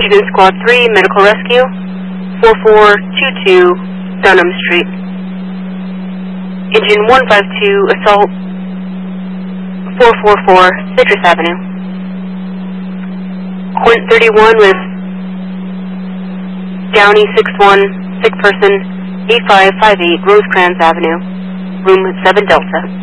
Agent Squad 3, Medical Rescue, 4422 Dunham Street. Engine 152, Assault 444 Citrus Avenue. Quint 31 with Downey 61, sick person, 8558 Rosecrans Avenue, room 7 Delta.